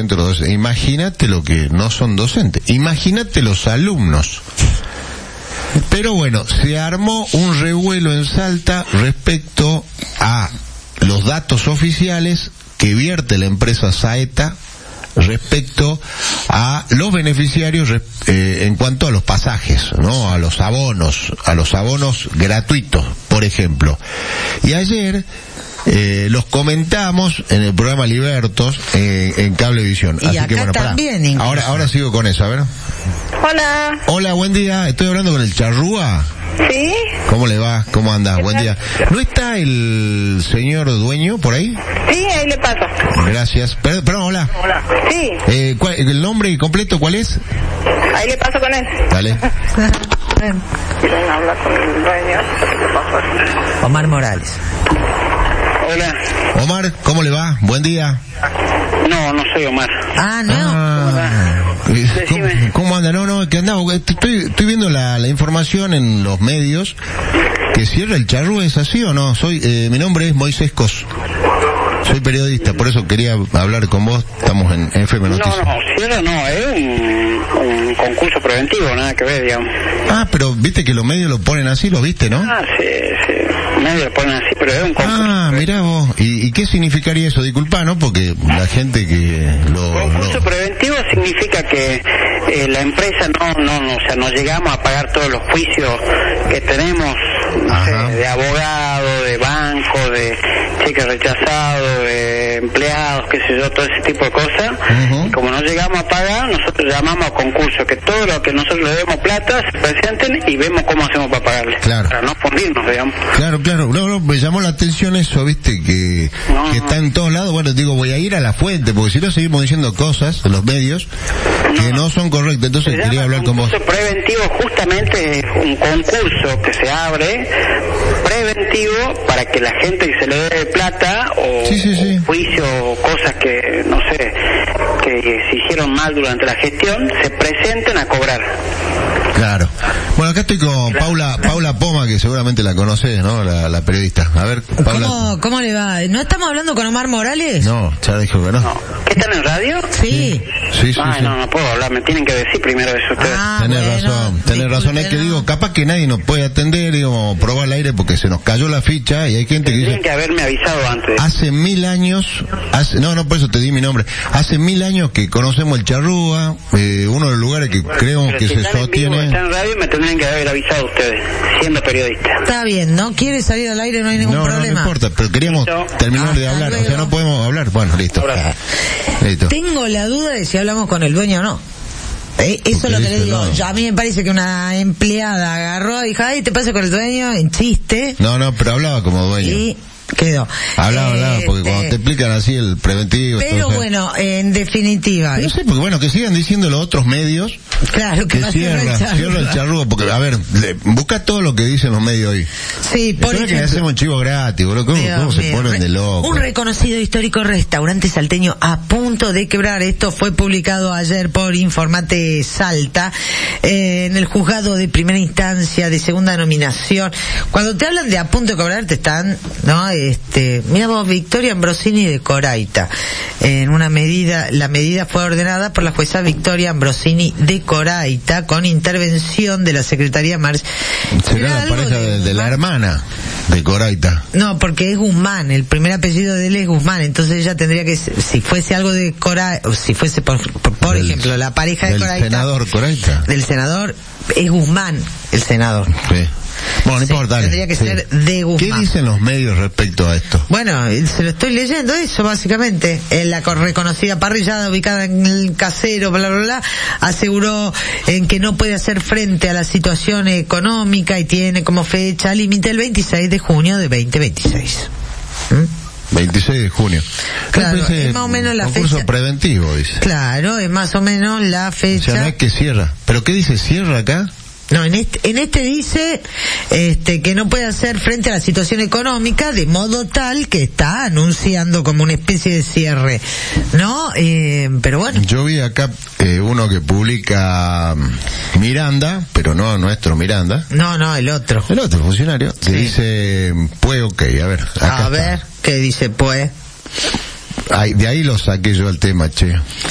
docentes, los docentes. Imagínate lo que no son docentes. Imagínate los alumnos. Pero bueno, se armó un revuelo en Salta respecto a los datos oficiales que vierte la empresa Saeta respecto a los beneficiarios en cuanto a los pasajes, ¿no? A los abonos gratuitos, por ejemplo. Y ayer los comentamos en el programa Libertos en Cablevisión. Y así acá que bueno, también. Ahora sigo con eso, a ver. Hola. Hola, buen día. Estoy hablando con el Charrúa. ¿Sí? ¿Cómo le va? ¿Cómo anda? Buen día. ¿No está el señor dueño por ahí? Sí, ahí le paso. Gracias. Perdón, hola. Hola. Sí. ¿El nombre completo cuál es? Ahí le paso con él. Dale. ¿Quieren hablar con el dueño? ¿Qué pasó? Omar Morales. Hola. Omar, ¿cómo le va? Buen día. No, no soy Omar. Ah, no. Decime. ¿Cómo anda? No, que andamos. Estoy viendo la información en los medios que cierra el Charrúa, ¿es así o no? Mi nombre es Moisés Cos. Soy periodista, por eso quería hablar con vos. Estamos en FM Noticias. No, cierra no, es un concurso preventivo, nada que ver, digamos. Ah, pero viste que los medios lo ponen así, ¿lo viste, no? Ah, sí. Medio lo ponen así, pero es un concurso. Ah, mirá vos. ¿Y qué significaría eso? Disculpa, ¿no? Porque la gente que concurso preventivo significa que la empresa no llegamos a pagar todos los juicios que tenemos, no sé, de abogado, de banco, de cheques rechazados, de empleados, qué sé yo, todo ese tipo de cosas. Y como no llegamos a pagar, nosotros llamamos a concurso, que todo lo que nosotros le demos plata se presenten y vemos cómo hacemos para pagarles. Claro. Para no fundirnos, digamos. Claro. No, me llamó la atención eso, viste, que está en todos lados. Bueno, digo, voy a ir a la fuente, porque si no seguimos diciendo cosas en los medios que no son correctas. Entonces quería hablar con vos. El concurso preventivo justamente es un concurso que se abre preventivo para que la gente que se le dé plata o juicio o cosas que, no sé, que se hicieron mal durante la gestión, se presenten a cobrar. Claro. Bueno, acá estoy con Paula Poma, que seguramente la conoces, ¿no? La periodista. A ver, Paula. ¿Cómo le va? ¿No estamos hablando con Omar Morales? No, ya dijo que no. ¿Qué están en radio? Sí. Sí. No puedo hablar, me tienen que decir primero eso ustedes. Tenés razón, es que digo, capaz que nadie nos puede atender, digo, probar el aire porque se nos cayó la ficha y hay gente que dice... Tienen que haberme avisado antes. Hace 1000 años, por eso te di mi nombre, hace 1000 años que conocemos el Charrúa, uno de los lugares que creo que se sostiene... Están en radio y me tendrían que haber avisado ustedes, siendo periodista. Está bien, ¿no quiere salir al aire? No hay ningún problema. No importa, pero queríamos terminar de hablar, luego. O sea, no podemos hablar. Bueno, listo. Tengo la duda de si hablamos con el dueño o no. Eso es lo que le digo. No. A mí me parece que una empleada agarró y dijo, ay, te pasa con el dueño, en chiste. No, pero hablaba como dueño. Y quedó. Hablaba, porque cuando te explican así el preventivo... Pero bueno, en definitiva... No sé, porque bueno, que sigan diciendo los otros medios... Claro, que cierra el Charrúa, porque, a ver, busca todo lo que dicen los medios hoy. Sí, por ejemplo... que hacemos chivo gratis, bro. ¿Cómo se ponen de loco? Un reconocido histórico restaurante salteño a punto de quebrar. Esto fue publicado ayer por Informate Salta, en el juzgado de primera instancia, de segunda nominación. Cuando te hablan de a punto de quebrar, te están, ¿no? Mira vos, Victoria Ambrosini de Coraita. La medida fue ordenada por la jueza Victoria Ambrosini de Coraita con intervención de la Secretaría ¿Será la pareja de la hermana de Coraita? No, porque es Guzmán, el primer apellido de él es Guzmán, entonces ella tendría que, si fuese algo de Coraita, o si fuese por ejemplo la pareja de Coraita. ¿Del senador Coraita? Del senador, es Guzmán, el senador. Sí. Bueno, no importa. Tendría que ser de Guzmán. ¿Qué dicen los medios respecto a esto? Bueno, se lo estoy leyendo eso, básicamente. La reconocida parrillada ubicada en el Casero, bla, bla, bla, aseguró en que no puede hacer frente a la situación económica y tiene como fecha límite el 26 de junio de 2026. 26 de junio. Claro, es más o menos la concurso fecha. Preventivo, dice. Claro, es más o menos la fecha. O sea, no es que cierra. ¿Pero qué dice? ¿Cierra acá? No, en este dice que no puede hacer frente a la situación económica de modo tal que está anunciando como una especie de cierre, ¿no? Pero bueno. Yo vi acá uno que publica Miranda, pero no nuestro Miranda. No, el otro. El otro funcionario, que dice, pues ok, a ver. Acá a ver, ¿qué dice pues? De ahí lo saqué yo el tema, che.